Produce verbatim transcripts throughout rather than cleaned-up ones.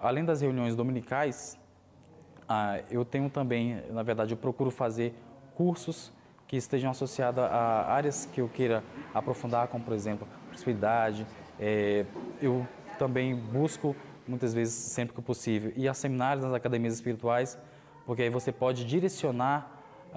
além das reuniões dominicais, ah, eu tenho também, na verdade, eu procuro fazer cursos que estejam associados a áreas que eu queira aprofundar, como, por exemplo, prosperidade. É, eu também busco, muitas vezes, sempre que possível, ir a seminários nas academias espirituais, porque aí você pode direcionar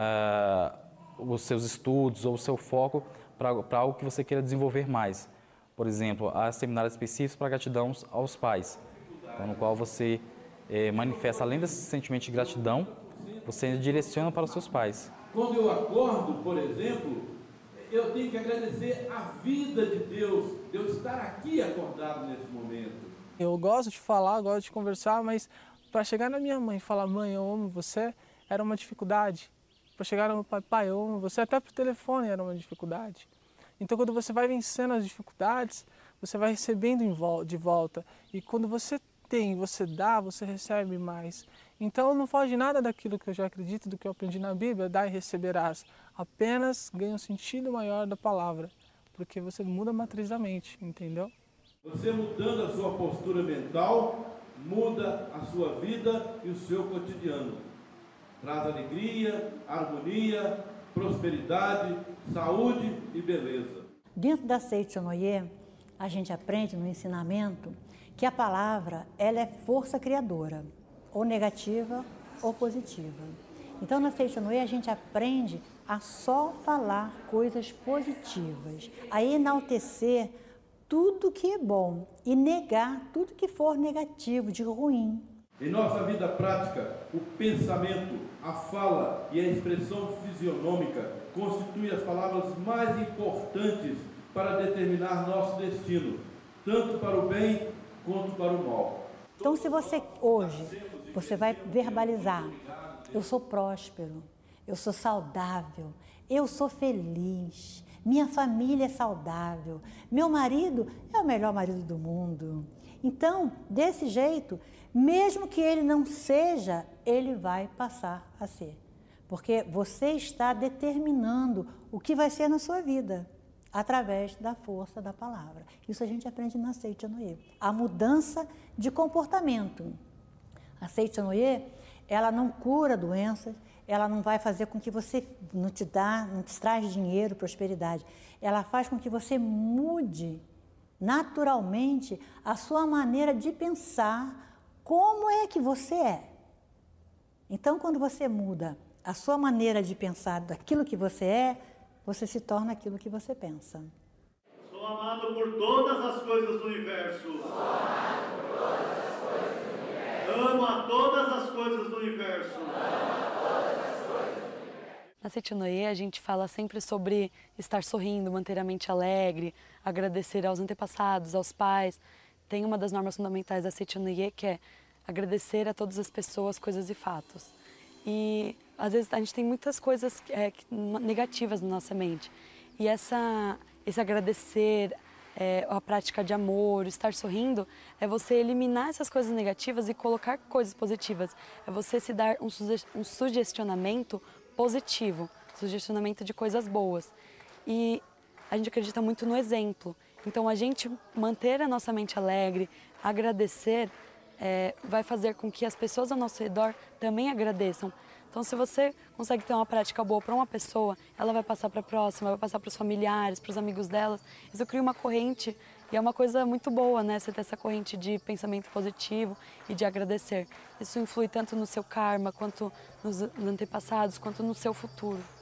ah, os seus estudos ou o seu foco para algo que você queira desenvolver mais. Por exemplo, há seminários específicos para gratidão aos pais, então, no qual você eh, manifesta, além desse sentimento de gratidão, você direciona para os seus pais. Quando eu acordo, por exemplo, eu tenho que agradecer a vida de Deus, de eu estar aqui acordado nesse momento. Eu gosto de falar, gosto de conversar, mas para chegar na minha mãe e falar, mãe, eu amo você, era uma dificuldade. Para chegar no meu pai, pai, eu amo você, até por telefone era uma dificuldade. Então, quando você vai vencendo as dificuldades, você vai recebendo de volta. E quando você tem, você dá, você recebe mais. Então, não foge nada daquilo que eu já acredito, do que eu aprendi na Bíblia, dá e receberás. Apenas ganha um sentido maior da palavra, porque você muda a matriz da mente, entendeu? Você mudando a sua postura mental, muda a sua vida e o seu cotidiano. Traz alegria, harmonia, prosperidade, saúde e beleza. Dentro da Seita Sonoye, a gente aprende no ensinamento que a palavra ela é força criadora, ou negativa ou positiva. Então, na Seita Sonoye, a gente aprende a só falar coisas positivas, a enaltecer tudo que é bom e negar tudo que for negativo, de ruim. Em nossa vida prática, o pensamento, a fala e a expressão fisionômica constituem as palavras mais importantes para determinar nosso destino, tanto para o bem quanto para o mal. Então, se você hoje, você vai verbalizar, eu sou próspero, eu sou saudável, eu sou feliz, minha família é saudável, meu marido é o melhor marido do mundo. Então, desse jeito, mesmo que ele não seja, ele vai passar a ser. Porque você está determinando o que vai ser na sua vida, através da força da palavra. Isso a gente aprende na Seita Sonoye. A mudança de comportamento. A Seita Sonoye, ela não cura doenças, ela não vai fazer com que você não te dá, não te traz dinheiro, prosperidade. Ela faz com que você mude naturalmente a sua maneira de pensar, como é que você é. Então, quando você muda a sua maneira de pensar daquilo que você é, você se torna aquilo que você pensa. Sou amado por todas as coisas do universo. Sou amado por todas as coisas do universo. Amo a todas as coisas do universo. Amo a todas as coisas do universo. Na Seita Sonoye, a gente fala sempre sobre estar sorrindo, manter a mente alegre, agradecer aos antepassados, aos pais. Tem uma das normas fundamentais da Seita Sonoye que é agradecer a todas as pessoas, coisas e fatos. E às vezes a gente tem muitas coisas é, negativas na nossa mente. E essa, esse agradecer, é, a prática de amor, estar sorrindo, é você eliminar essas coisas negativas e colocar coisas positivas. É você se dar um, suge um sugestionamento positivo, sugestionamento de coisas boas. E a gente acredita muito no exemplo. Então, a gente manter a nossa mente alegre, agradecer, é, vai fazer com que as pessoas ao nosso redor também agradeçam. Então, se você consegue ter uma prática boa para uma pessoa, ela vai passar para a próxima, vai passar para os familiares, para os amigos delas. Isso cria uma corrente e é uma coisa muito boa, né? Você ter essa corrente de pensamento positivo e de agradecer. Isso influi tanto no seu karma, quanto nos antepassados, quanto no seu futuro.